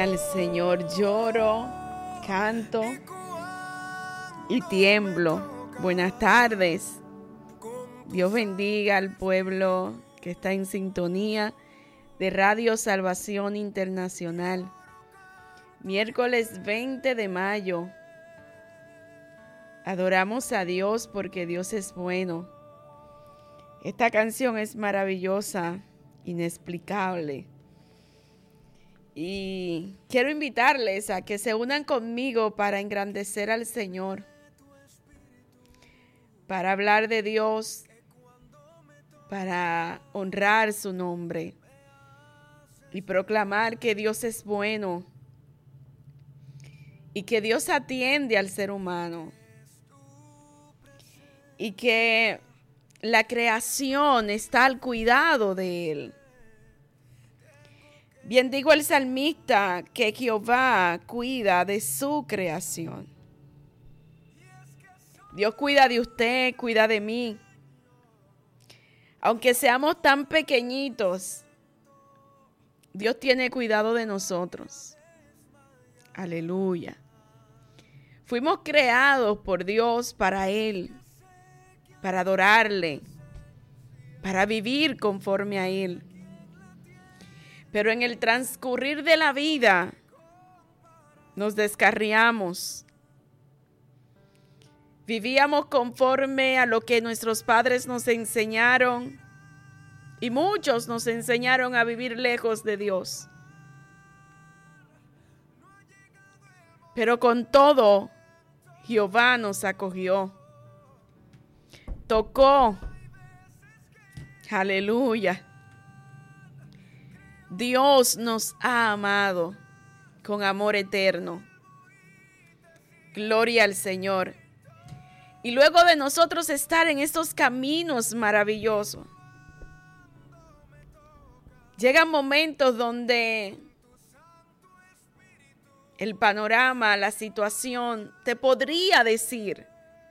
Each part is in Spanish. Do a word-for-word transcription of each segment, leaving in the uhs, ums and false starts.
al Señor, lloro, canto y tiemblo. Buenas tardes. Dios bendiga al pueblo que está en sintonía de Radio Salvación Internacional. Miércoles veinte de mayo. Adoramos a Dios porque Dios es bueno. Esta canción es maravillosa, inexplicable. Y quiero invitarles a que se unan conmigo para engrandecer al Señor, para hablar de Dios, para honrar su nombre y proclamar que Dios es bueno y que Dios atiende al ser humano y que la creación está al cuidado de Él. Bien dijo el salmista que Jehová cuida de su creación. Dios cuida de usted, cuida de mí. Aunque seamos tan pequeñitos, Dios tiene cuidado de nosotros. Aleluya. Fuimos creados por Dios para Él, para adorarle, para vivir conforme a Él. Pero en el transcurrir de la vida nos descarriamos. Vivíamos conforme a lo que nuestros padres nos enseñaron y muchos nos enseñaron a vivir lejos de Dios. Pero con todo, Jehová nos acogió, tocó. Aleluya. Dios nos ha amado con amor eterno. Gloria al Señor. Y luego de nosotros estar en estos caminos maravillosos, llegan momentos donde el panorama, la situación, te podría decir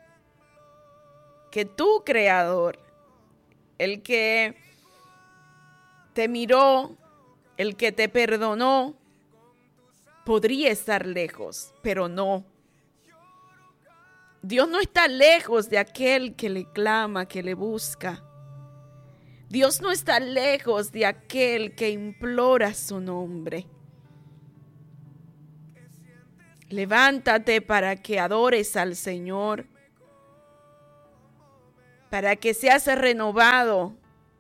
que tu Creador, el que te miró, el que te perdonó, podría estar lejos, pero no. Dios no está lejos de aquel que le clama, que le busca. Dios no está lejos de aquel que implora su nombre. Levántate para que adores al Señor, para que seas renovado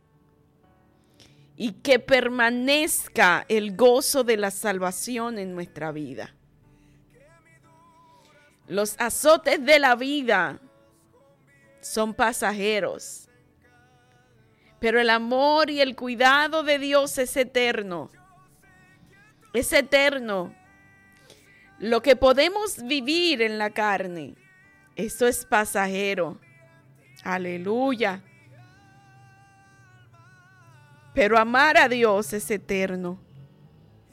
y que permanezca el gozo de la salvación en nuestra vida. Los azotes de la vida son pasajeros, pero el amor y el cuidado de Dios es eterno. Es eterno. Lo que podemos vivir en la carne, eso es pasajero. Aleluya. Pero amar a Dios es eterno.